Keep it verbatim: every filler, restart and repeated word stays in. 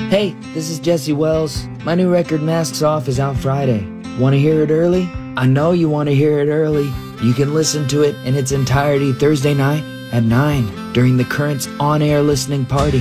Hey, this is Jesse Wells. My new record, Masks Off, is out Friday. Want to hear it early? I know you want to hear it early. You can listen to it in its entirety Thursday night at nine during the Currents on-air listening party.